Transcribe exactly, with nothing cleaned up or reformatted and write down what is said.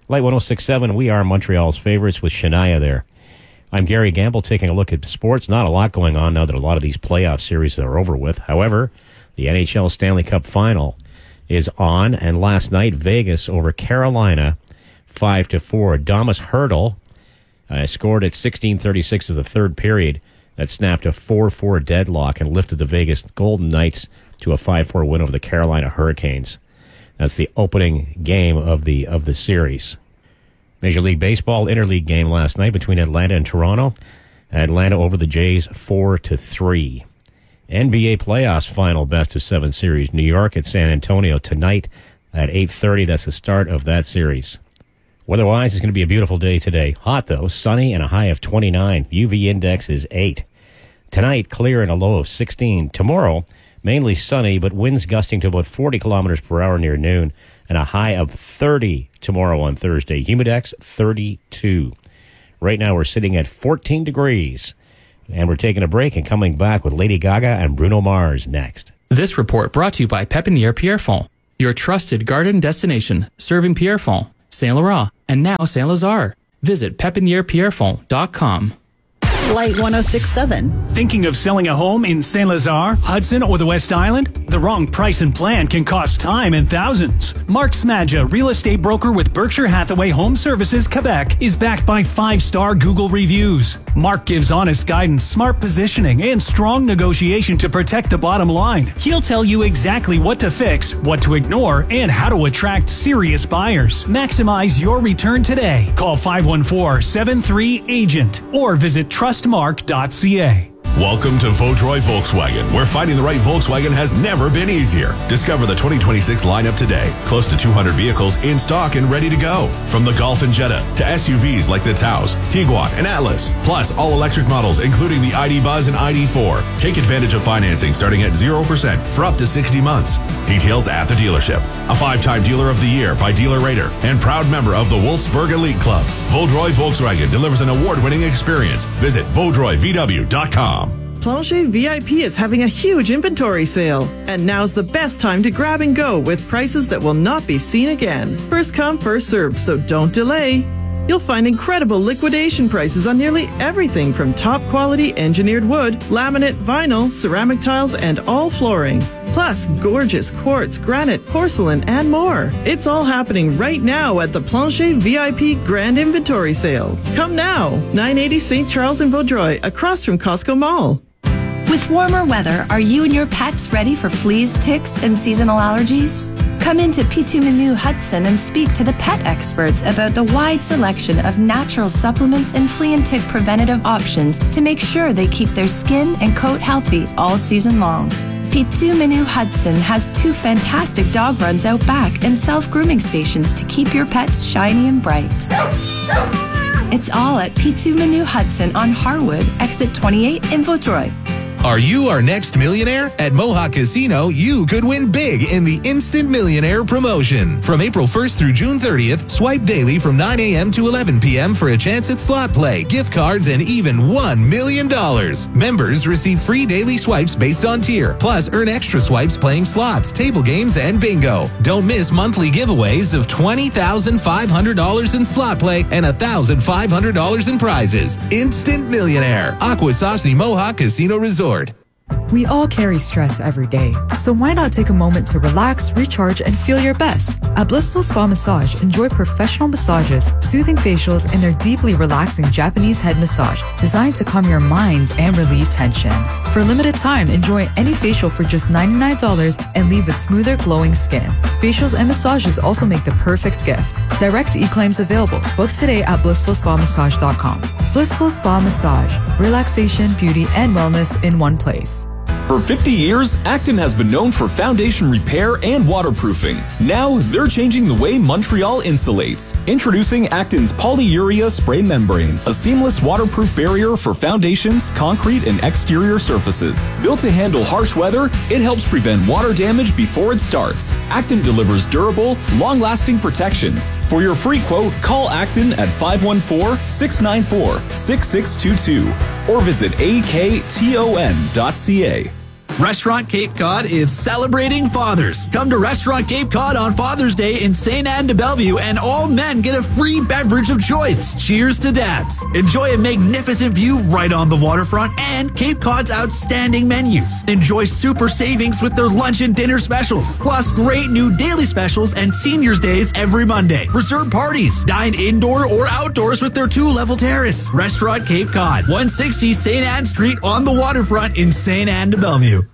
Light one oh six point seven, we are Montreal's favorites with Shania there. I'm Gary Gamble taking a look at sports. Not a lot going on now that a lot of these playoff series are over with. However, the N H L Stanley Cup Final is on, and last night, Vegas over Carolina, five to four. Thomas Hertl uh, scored at sixteen thirty-six of the third period. That snapped a four four deadlock and lifted the Vegas Golden Knights to a five four win over the Carolina Hurricanes. That's the opening game of the of the series. Major League Baseball interleague game last night between Atlanta and Toronto. Atlanta over the Jays four to three. N B A playoffs final best of seven series. New York at San Antonio tonight at eight thirty. That's the start of that series. Weather-wise, it's going to be a beautiful day today. Hot though, sunny and a high of twenty-nine. U V index is eight. Tonight, clear and a low of sixteen. Tomorrow, mainly sunny, but winds gusting to about forty kilometers per hour near noon, and a high of thirty tomorrow on Thursday. Humidex, thirty-two. Right now, we're sitting at fourteen degrees, and we're taking a break and coming back with Lady Gaga and Bruno Mars next. This report brought to you by Pépinière Pierrefonds, your trusted garden destination, serving Pierrefonds, Saint Laurent, and now Saint Lazare. Visit pépinière pierrefonds dot com. Light one oh six point seven. Thinking of selling a home in Saint Lazare, Hudson, or the West Island? The wrong price and plan can cost time and thousands. Mark Smadja, real estate broker with Berkshire Hathaway Home Services, Quebec, is backed by five-star Google reviews. Mark gives honest guidance, smart positioning, and strong negotiation to protect the bottom line. He'll tell you exactly what to fix, what to ignore, and how to attract serious buyers. Maximize your return today. Call five one four, seven three, agent or visit trust mark dot c a. Welcome to Vaudreuil Volkswagen, where finding the right Volkswagen has never been easier. Discover the twenty twenty-six lineup today. Close to two hundred vehicles in stock and ready to go. From the Golf and Jetta to S U Vs like the Taos, Tiguan, and Atlas. Plus all-electric models, including the I D Buzz and I D four. Take advantage of financing starting at zero percent for up to sixty months. Details at the dealership. A five-time Dealer of the Year by Dealer Rater and proud member of the Wolfsburg Elite Club. Vaudreuil Volkswagen delivers an award-winning experience. Visit vaudreuil v w dot com. Plancher V I P is having a huge inventory sale, and now's the best time to grab and go with prices that will not be seen again. First come, first served, so don't delay. You'll find incredible liquidation prices on nearly everything from top quality engineered wood, laminate, vinyl, ceramic tiles, and all flooring. Plus, gorgeous quartz, granite, porcelain, and more. It's all happening right now at the Plancher V I P Grand Inventory Sale. Come now, nine eighty Saint Charles in Vaudreuil, across from Costco Mall. With warmer weather, are you and your pets ready for fleas, ticks, and seasonal allergies? Come into Pitou Menu Hudson and speak to the pet experts about the wide selection of natural supplements and flea and tick preventative options to make sure they keep their skin and coat healthy all season long. Pitou Menu Hudson has two fantastic dog runs out back and self-grooming stations to keep your pets shiny and bright. It's all at Pitou Menu Hudson on Harwood, exit twenty-eight in Vaudreuil. Are you our next millionaire? At Mohawk Casino, you could win big in the Instant Millionaire promotion. From April first through June thirtieth, swipe daily from nine a.m. to eleven p.m. for a chance at slot play, gift cards, and even one million dollars. Members receive free daily swipes based on tier, plus earn extra swipes playing slots, table games, and bingo. Don't miss monthly giveaways of twenty thousand five hundred dollars in slot play and one thousand five hundred dollars in prizes. Instant Millionaire. Akwesasne Mohawk Casino Resort. We all carry stress every day, so why not take a moment to relax, recharge, and feel your best? At Blissful Spa Massage, enjoy professional massages, soothing facials, and their deeply relaxing Japanese head massage designed to calm your mind and relieve tension. For a limited time, enjoy any facial for just ninety-nine dollars and leave with smoother, glowing skin. Facials and massages also make the perfect gift. Direct e-claims available. Book today at blissful spa massage dot com. Blissful Spa Massage. Relaxation, beauty, and wellness in one place. For fifty years, Acton has been known for foundation repair and waterproofing. Now, they're changing the way Montreal insulates. Introducing Acton's Polyurea Spray Membrane, a seamless waterproof barrier for foundations, concrete, and exterior surfaces. Built to handle harsh weather, it helps prevent water damage before it starts. Acton delivers durable, long-lasting protection. For your free quote, call Acton at five one four, six nine four, six six two two or visit A K T O N dot C A. Restaurant Cape Cod is celebrating fathers. Come to Restaurant Cape Cod on Father's Day in Saint Anne de Bellevue, and all men get a free beverage of choice. Cheers to dads. Enjoy a magnificent view right on the waterfront and Cape Cod's outstanding menus. Enjoy super savings with their lunch and dinner specials, plus great new daily specials and seniors days every Monday. Reserve parties. Dine indoor or outdoors with their two-level terrace. Restaurant Cape Cod, one sixty Saint Anne Street on the waterfront in Saint Anne de Bellevue.